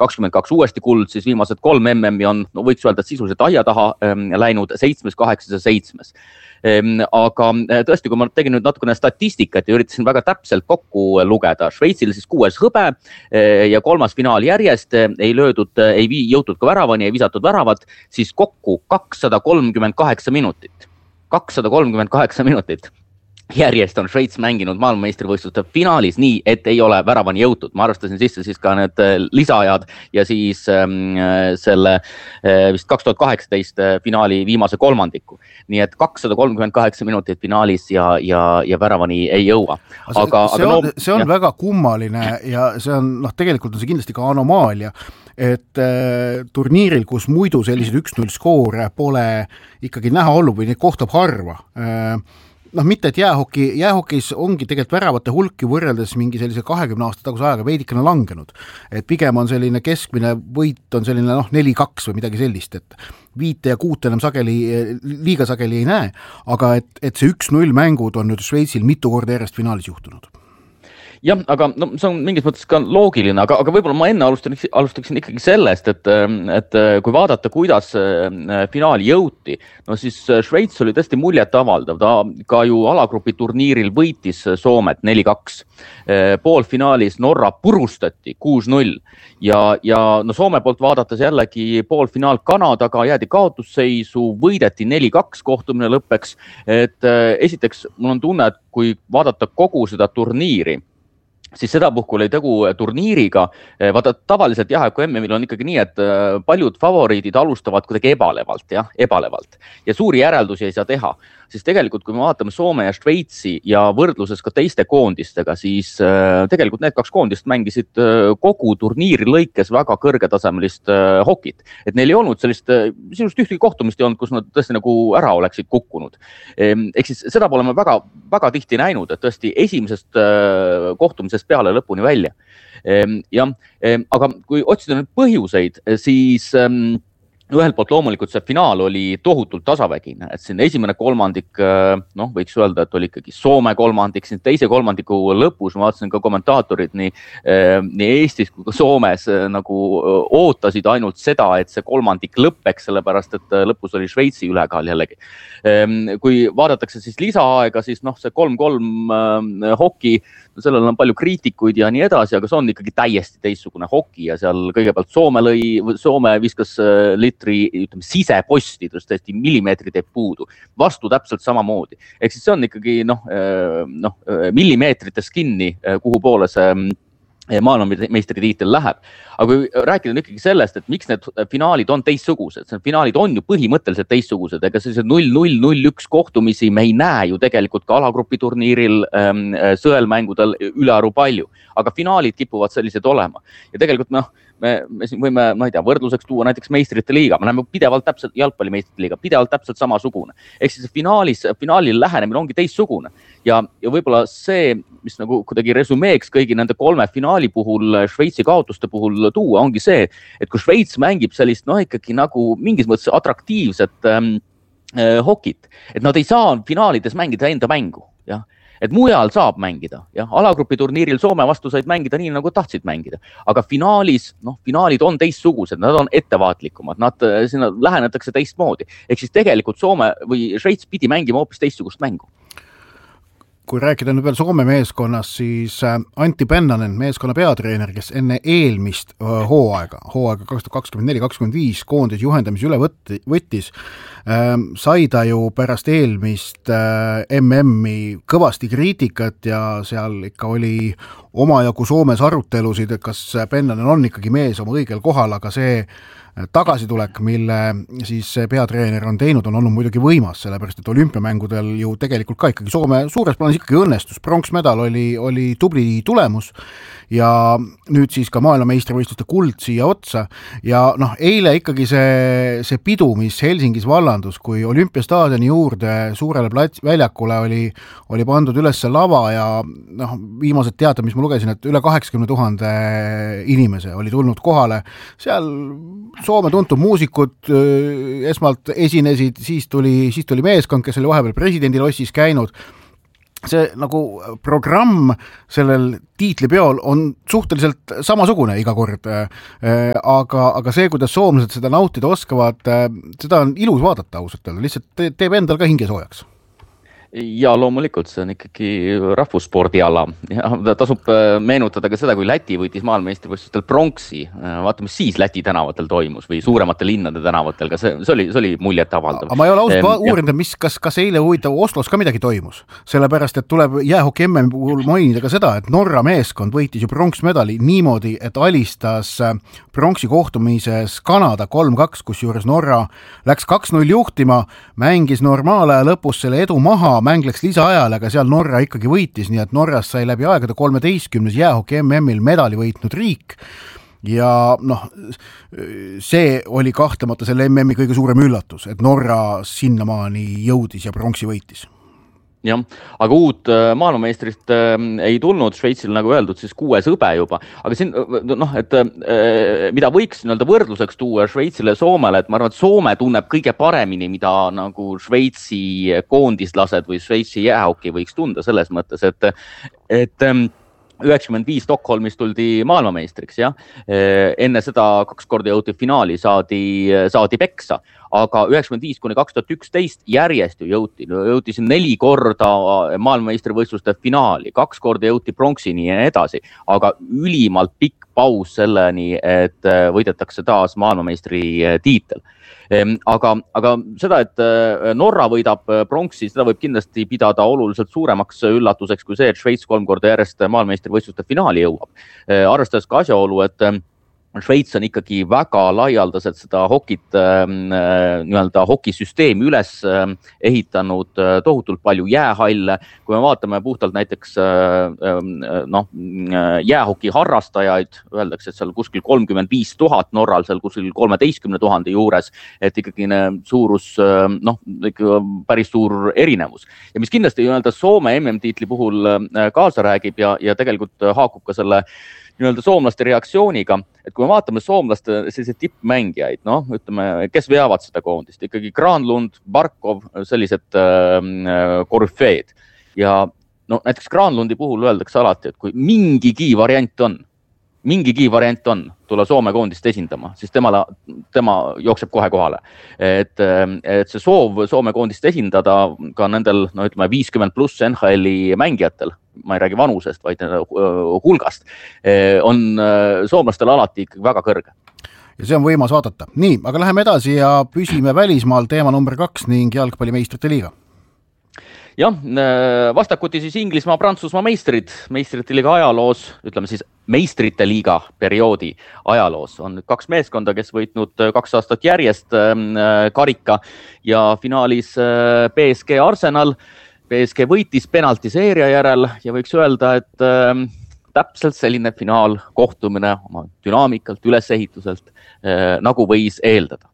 22 uuesti kuld, siis viimased 3 MM-i on, no võiks öelda, et sisuliselt aia taha läinud 7, 8 ja 7. Aga tõesti, kui ma tegin nüüd natukene statistikat ja üritasin väga täpselt kokku lugeda, Šveitsil siis 6 hõbe ja 3. finaal järjest, ei jõutud ka väravani, ei visatud väravat, siis kokku 238 minutit. 238 minutit. Järjest on Šveits mänginud maailmameistrivõistluste finaalis nii, et ei ole väravani jõutud. Ma arvestasin sisse siis ka need lisaajad ja siis selle vist 2018 finaali viimase kolmandiku. Nii et 238 minutit finaalis ja väravani ei jõua. See on väga kummaline ja see on, tegelikult on see kindlasti ka anomaalia, et turniiril, kus muidu sellised 1-0 skoore pole ikkagi näha olnud või neid kohtab harva, mitte, et jäähokis ongi tegelikult väravate hulki võrreldes mingi sellise 20 aasta taguse ajaga veidikene langenud. Et pigem on selline keskmine võit on selline 4-2 või midagi sellist, et 5 ja 6 enam liiga sageli ei näe, aga et see 1-0 mängud on nüüd Šveitsil mitu korda järjest finaalis juhtunud. Jah, aga see on mingis mõttes ka loogiline, aga võib-olla ma enne alustaksin ikkagi sellest, et kui vaadata, kuidas finaali jõuti, siis Šveits oli tõesti muljet avaldav. Ta ka ju alagrupi turniiril võitis Soomet 4-2. Poolfinaalis Norra purustati 6-0 ja Soome poolt vaadates jällegi poolfinaal Kanadaga jäädi kaotusseisu, võideti 4-2 kohtumine lõppeks. Et esiteks mul on tunne, et kui vaadata kogu seda turniiri, siis seda puhkul ei tegu turniiriga. Vaata, tavaliselt kui MM-il on ikkagi nii, et paljud favoriidid alustavad kuidagi ebalevalt ja suuri järeldusi ei saa teha. Siis tegelikult, kui me vaatame Soome ja Šveitsi ja võrdluses ka teiste koondistega, siis tegelikult need 2 koondist mängisid kogu turniiri lõikes väga kõrgetasemelist hokit. Et neil ei olnud sellist ühtegi kohtumist ei olnud, kus nad tõesti nagu ära oleksid kukkunud. Ehk siis seda pole me väga, väga tihti näinud, et tõesti esimesest kohtumisest peale lõpuni välja. Aga kui otsida nüüd põhjuseid, siis ühelt poolt loomulikult see finaal oli tohutult tasavägine, et siin esimene kolmandik, võiks öelda, et oli ikkagi Soome kolmandik, siin teise kolmandiku lõpus, ma vaatasin ka kommentaatorid nii Eestis kui ka Soomes nagu ootasid ainult seda, et see kolmandik lõppeks, sellepärast et lõpus oli Šveitsi ülekaal jällegi. Kui vaadatakse siis lisaaega, siis see 3-3 hoki, sellel on palju kriitikuid ja nii edasi, aga see on ikkagi täiesti teistsugune hoki ja seal kõigepealt Soome viskas siseposti, tõesti millimeetrid ei puudu. Vastu täpselt samamoodi. Ehk siis see on ikkagi millimeetrites kinni, kuhu poole see maailmameistritiitel läheb. Aga kui rääkida ikkagi sellest, et miks need finaalid on teistsugused, need finaalid on ju põhimõtteliselt teistsugused, ega sellised 0-0, 0-1 kohtumisi me ei näe ju tegelikult ka alagrupi turniiril sõelmängudel ülearu palju, aga finaalid kipuvad sellised olema. Ja tegelikult me võime, võrdluseks tuua näiteks meistrite liiga, me näeme pidevalt täpselt jalgpalli meistrite liiga, pidevalt täpselt samasugune. Ehk siis finaalil lähenemine ongi teistsugune ja võib-olla see, mis nagu kuidagi resumeeks kõigi nende 3 finaali puhul, Šveitsi kaotuste puhul tuua, ongi see, et kui Šveits mängib sellist ikkagi nagu mingis mõttes atraktiivset hokit, et nad ei saa finaalides mängida enda mängu, jah. Et mujal saab mängida. Alagrupi turniiril Soome vastu said mängida nii, nagu tahtsid mängida. Aga finaalid on teistsugused, nad on ettevaatlikumad, sinna lähenetakse teistmoodi. Ehk siis tegelikult Soome või Šveits pidi mängima hoopis teistsugust mängu. Kui rääkida nüüd veel Soome meeskonnast, siis Antti Pennanen, meeskonna peatreener, kes enne eelmist hooaega 2024-2025 koondis juhendamise üle võttis, sai ta ju pärast eelmist MM-i kõvasti kriitikat ja seal ikka oli omajagu Soomes arutelusid, et kas Pennanen on ikkagi mees oma õigel kohal, aga see tagasitulek, mille siis peatreener on teinud, on olnud muidugi võimas, sellepärast et olümpiamängudel ju tegelikult ka ikkagi Soome suures plaanis ikkagi õnnestus. Pronksmedal oli tubli tulemus ja nüüd siis ka maailmameistrivõistluste kuld siia otsa ja eile ikkagi see pidu, mis Helsingis vallandus, kui olümpiastaadioni juurde suurele väljakule oli pandud üles lava ja viimased teated, mis ma lugesin, et üle 80 000 inimese oli tulnud kohale, seal Soome tuntud muusikud esmalt esinesid, siis tuli meeskond, kes oli vahepeal presidendilossis käinud see nagu programm sellel tiitlipeol on suhteliselt samasugune iga kord, aga see, kuidas soomlased seda nautida oskavad, seda on ilus vaadata ausalt öelda, lihtsalt teeb endal ka hinge soojaks. Ja loomulikult, see on ikkagi rahvusspordiala ja tasub meenutada ka seda, kui Läti võitis maailmameistrivõistlustel pronksi. Vaatame, siis Läti tänavatel toimus või suuremate linnade tänavatel, ka see oli muljet avaldav. Aga ma ei ole ausalt uurinud, kas eile huvitav Oslos ka midagi toimus, sellepärast, et tuleb jäähoki MM puhul mainida ka seda, et Norra meeskond võitis ju pronksmedali niimoodi, et alistas pronksi kohtumises Kanada 3-2, kus juures Norra läks 2-0 juhtima, mängis normaalaja lõpus selle edu maha, mäng läks lisaajale, aga seal Norra ikkagi võitis, nii et Norras sai läbi aegade 13. jäähoki MM-il medali võitnud riik ja see oli kahtlemata selle MM-i kõige suurem üllatus, et Norra sinnamaani jõudis ja pronksi võitis. Jah, aga uut maailmameistrit ei tulnud, Šveitsil nagu öeldud, siis 6 hõbe juba, aga siin, et mida võiks võrdluseks tuua Šveitsile ja Soomele, et ma arvan, et Soome tunneb kõige paremini, mida nagu Šveitsi koondislased või Šveitsi jäähoki võiks tunda selles mõttes, et 95 Stockholmis tuldi maailmameistriks, jah. Enne seda 2 korda jõuti finaali, saadi peksa, aga 95–2011 järjest ju jõuti siin 4 korda maailmameistrivõistluste finaali, 2 korda jõuti pronksini ja edasi, aga ülimalt pikk paus selleni, et võidetakse taas maailmameistri tiitel. Aga seda, et Norra võidab pronksi, seda võib kindlasti pidada oluliselt suuremaks üllatuseks kui see, et Šveits 3 korda järjest maailmameistrivõistluste finaali jõuab. Arvestades ka asjaolu, et Šveits on ikkagi väga laialdaselt seda hokisüsteemi üles ehitanud tohutult palju jäähalle. Kui me vaatame puhtalt näiteks jäähoki harrastajaid, öeldakse, et seal kuskil 35 000 Norral, seal kuskil 13 000 juures, et ikkagi suurus, päris suur erinevus. Ja mis kindlasti Soome MM-tiitli puhul kaasa räägib ja tegelikult haakub ka selle soomlaste reaktsiooniga, et kui me vaatame soomlaste sellised tippmängijaid, ütleme, kes veavad seda koondist, ikkagi Granlund, Barkov, sellised korüfeed. Ja näiteks Granlundi puhul öeldakse alati, et kui mingigi variant on tulla Soome koondist esindama, siis tema jookseb kohe kohale. Et see soov Soome koondist esindada ka nendel 50+ NHL-i mängijatel, ma ei räägi vanusest, vaid hulgast, on soomlastel alati ikkagi väga kõrge. Ja see on võimas vaadata. Nii, aga läheme edasi ja püsime välismaal teema number 2 ning jalgpallimeistrite liiga. Jah, vastakuti siis Inglismaa, Prantsusmaa meistrite liiga ajaloos, ütleme siis meistrite liiga perioodi ajaloos on 2 meeskonda, kes võitnud 2 aastat järjest karika ja finaalis PSG Arsenal. PSG võitis penaltiseeria järel ja võiks öelda, et täpselt selline finaal kohtumine oma dünaamikalt, ülesehituselt, nagu võis eeldada.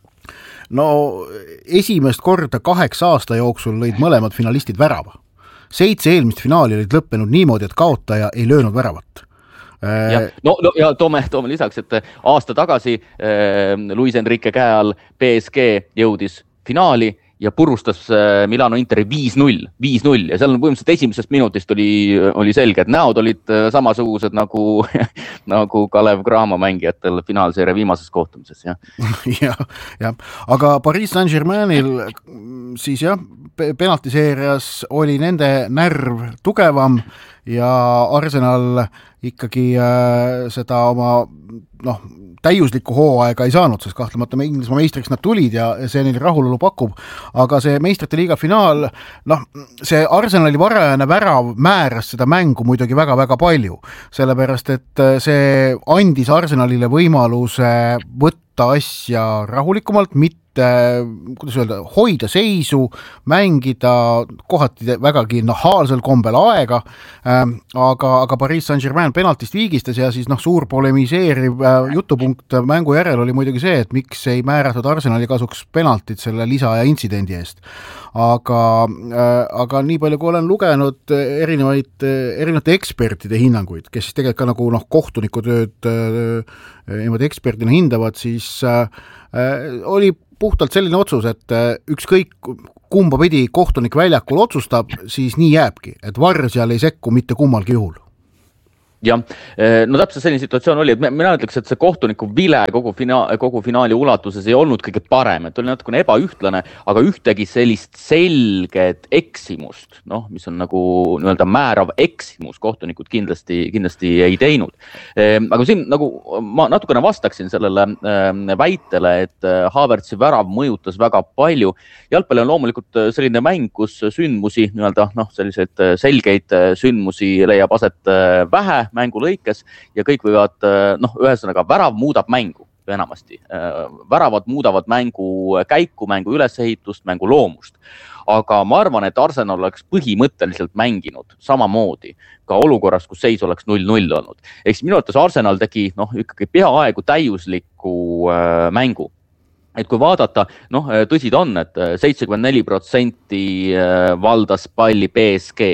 Esimest korda 8 aasta jooksul lõid mõlemad finalistid värava. 7 eelmist finaali olid lõppenud niimoodi, et kaotaja ei löönud väravat. Ja toome lisaks, et aasta tagasi Luis Enrique käe all PSG jõudis finaali ja purustas Milano Interi 5-0 ja seal on põhimõtteliselt esimesest minutist oli selge, et näod olid samasugused nagu Kalev Cramo mängijatel finaalseeria viimases kohtumises. Ja. Aga Paris Saint-Germainil siis penaltiseerias oli nende närv tugevam ja Arsenal ikkagi seda oma täiuslikku hooaega ei saanud, sest kahtlemata Inglismaa meistriks nad tulid ja see neil rahulolu pakub, aga see meistrite liiga finaal, see Arsenali varajane värav määras seda mängu muidugi väga-väga palju, sellepärast et see andis Arsenalile võimaluse võtta asja rahulikumalt, mitte kuidas öelda, hoida seisu, mängida kohati vägagi nahaalsel kombel aega, aga Paris Saint-Germain penaltist viigistas ja siis suur polemiseeriv jutupunkt mängu järel oli muidugi see, et miks ei määratud Arsenali kasuks penaltit selle lisaaja intsidendi eest. Aga nii palju, kui olen lugenud erinevate ekspertide hinnanguid, kes tegelikult ka nagu kohtuniku tööd niimoodi eksperdina hindavad, siis oli puhtalt selline otsus, et ükskõik kumba pidi kohtunik väljakul otsustab, siis nii jääbki, et VAR seal ei sekku mitte kummalgi juhul. Jah, no täpselt selline situatsioon oli, et mina ütleks, et see kohtuniku vile kogu finaali ulatuses ei olnud kõige parem, et oli natukene ebaühtlane, aga ühtegi sellist selget eksimust, mis on nagu nii-öelda määrav eksimus, kohtunikud kindlasti ei teinud. Aga siin nagu ma natukene vastaksin sellele väitele, et Havertzi värav mõjutas väga palju. Jalgpalli on loomulikult selline mäng, kus sündmusi, nii-öelda selliseid selgeid sündmusi leiab aset vähe mängu lõikes ja kõik võivad, ühesõnaga värav muudab mängu enamasti. Väravad muudavad mängu käiku, mängu ülesehitust, mängu loomust. Aga ma arvan, et Arsenal oleks põhimõtteliselt mänginud samamoodi ka olukorras, kus seis oleks 0-0 olnud. Ehk minu arvates Arsenal tegi ikkagi peaaegu täiusliku mängu. Et kui vaadata, tõsi ta on, et 74% valdas palli PSG,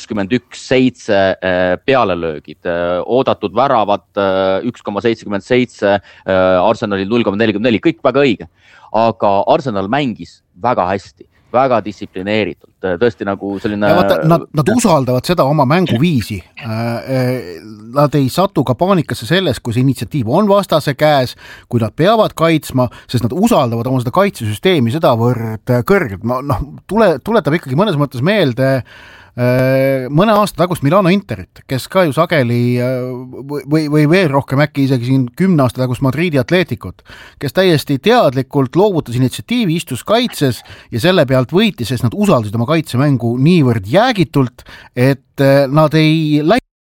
21-7 pealelöögid, oodatud väravad 1,77, Arsenalil 0,44, kõik väga õige. Aga Arsenal mängis väga hästi, väga distsiplineeritult, tõesti nagu selline... Ja vaata, nad usaldavad seda oma mänguviisi. Nad ei satu ka paanikasse selles, kui see initsiatiiv on vastase käes, kui nad peavad kaitsma, sest nad usaldavad oma seda kaitsesüsteemi sedavõrd kõrgelt. Tuletab ikkagi mõnes mõttes meelde mõne aasta tagust Milano Interit, kes ka ju sageli või veel rohkem äkki isegi siin 10 aasta tagust Madridi Atleticot, kes täiesti teadlikult loovutas initsiatiivi, istus kaitses ja selle pealt võitis, sest nad usaldasid oma kaitsemängu niivõrd jäägitult, et nad ei läinud